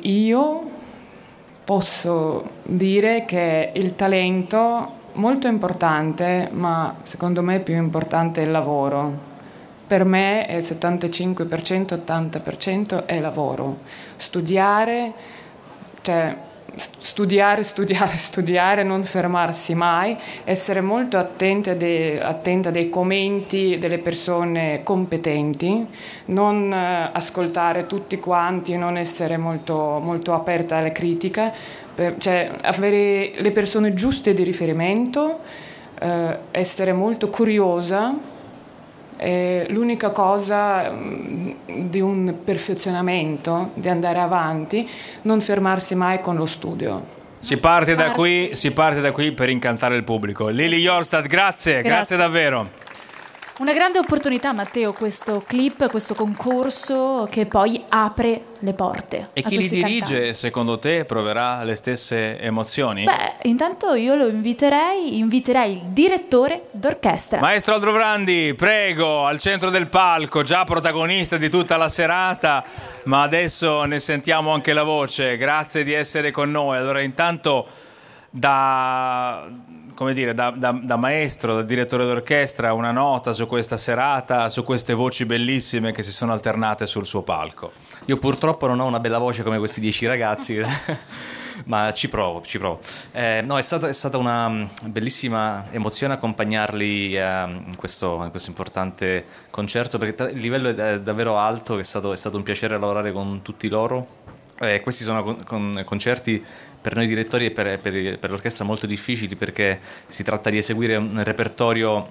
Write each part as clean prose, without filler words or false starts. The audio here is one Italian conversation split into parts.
io posso dire che il talento è molto importante, ma secondo me più importante è il lavoro. Per me è 75%, 80% è lavoro. Studiare, cioè studiare, non fermarsi mai, essere molto attenta dei commenti delle persone competenti, non ascoltare tutti quanti, non essere molto, molto aperta alle critiche, cioè avere le persone giuste di riferimento, essere molto curiosa. È l'unica cosa di un perfezionamento, di andare avanti, non fermarsi mai con lo studio. Si parte da qui per incantare il pubblico. Lily Jorstad, grazie davvero. Una grande opportunità, Matteo, questo clip, questo concorso che poi apre le porte. E chi li dirige, secondo te, proverà le stesse emozioni? Beh, intanto io lo inviterei il direttore d'orchestra. Maestro Aldovrandi, prego, al centro del palco, già protagonista di tutta la serata, ma adesso ne sentiamo anche la voce. Grazie di essere con noi. Allora, intanto da maestro, da direttore d'orchestra, una nota su questa serata, su queste voci bellissime che si sono alternate sul suo palco. Io purtroppo non ho una bella voce come questi 10 ragazzi, ma ci provo. No, è stata una bellissima emozione accompagnarli in questo importante concerto, perché il livello è davvero alto, è stato un piacere lavorare con tutti loro. Questi sono concerti per noi direttori e per l'orchestra molto difficili, perché si tratta di eseguire un repertorio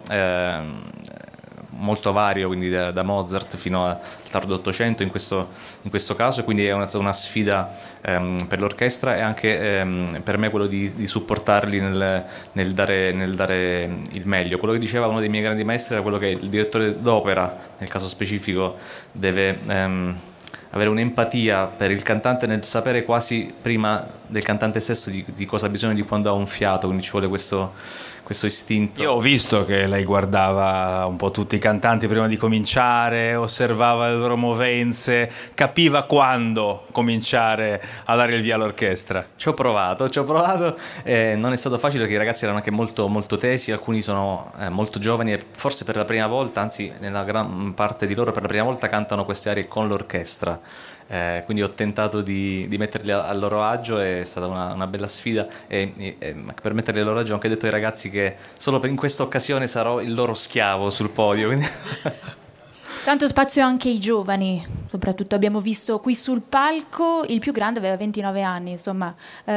molto vario, quindi da Mozart fino al tardo Ottocento in questo caso, quindi è stata una sfida per l'orchestra e anche per me quello di supportarli nel dare il meglio. Quello che diceva uno dei miei grandi maestri era quello che il direttore d'opera, nel caso specifico, deve avere un'empatia per il cantante nel sapere quasi prima del cantante stesso di cosa ha bisogno, di quando ha un fiato, quindi ci vuole questo istinto. Io ho visto che lei guardava un po' tutti i cantanti prima di cominciare, osservava le loro movenze, capiva quando cominciare a dare il via all'orchestra. Ci ho provato, non è stato facile perché i ragazzi erano anche molto, molto tesi, alcuni sono molto giovani e forse per la prima volta, anzi nella gran parte di loro per la prima volta cantano queste arie con l'orchestra. Quindi ho tentato di metterli al loro agio, è stata una bella sfida e per metterli al loro agio ho anche detto ai ragazzi che solo in questa occasione sarò il loro schiavo sul podio, quindi... Tanto spazio anche ai giovani, soprattutto abbiamo visto qui sul palco il più grande aveva 29 anni, insomma,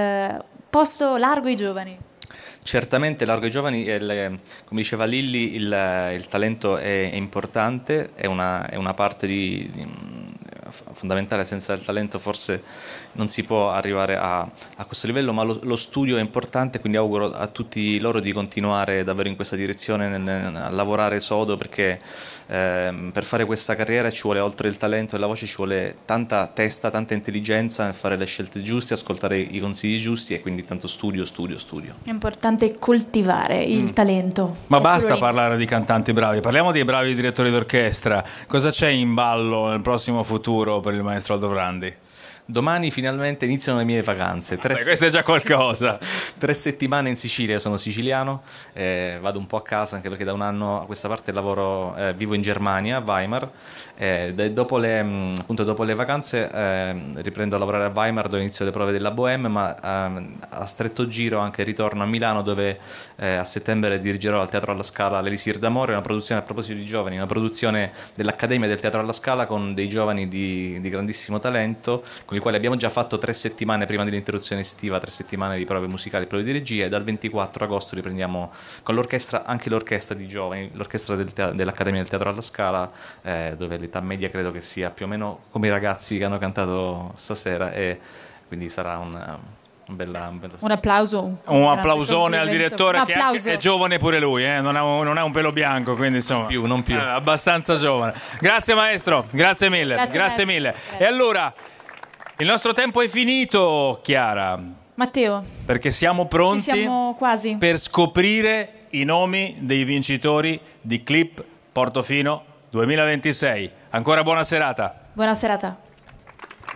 posto largo ai giovani. Certamente largo ai giovani, come diceva Lilli, il talento è importante, è una parte fondamentale. Senza il talento forse non si può arrivare a questo livello, ma lo studio è importante, quindi auguro a tutti loro di continuare davvero in questa direzione, a lavorare sodo, perché per fare questa carriera ci vuole, oltre il talento e la voce, ci vuole tanta testa, tanta intelligenza nel fare le scelte giuste, ascoltare i consigli giusti e quindi tanto studio. È importante coltivare il talento. Ma basta parlare di cantanti bravi, parliamo dei bravi direttori d'orchestra. Cosa c'è in ballo nel prossimo futuro per il maestro Aldovrandi? Domani finalmente iniziano le mie vacanze. Questo è già qualcosa. 3 settimane in Sicilia, io sono siciliano, vado un po' a casa anche perché da un anno a questa parte vivo in Germania, a Weimar. Dopo le vacanze riprendo a lavorare a Weimar, dove inizio le prove della Bohème, ma a stretto giro anche ritorno a Milano, dove a settembre dirigerò al Teatro alla Scala l'Elisir d'Amore, una produzione, a proposito di giovani, una produzione dell'Accademia del Teatro alla Scala con dei giovani di grandissimo talento, con i quali abbiamo già fatto 3 settimane prima dell'interruzione estiva, 3 settimane di prove musicali, prove di regia, e dal 24 agosto riprendiamo con l'orchestra, anche l'orchestra di giovani, l'orchestra dell'Accademia del Teatro alla Scala, dove l'età media credo che sia più o meno come i ragazzi che hanno cantato stasera, e quindi sarà un applauso. Un applausone al direttore, che è giovane pure lui, non ha un pelo bianco, quindi insomma non più. Abbastanza giovane. Grazie maestro, grazie mille. E allora il nostro tempo è finito, Chiara. Matteo. Perché siamo pronti, ci siamo quasi, per scoprire i nomi dei vincitori di Clip Portofino 2026. Ancora buona serata. Buona serata.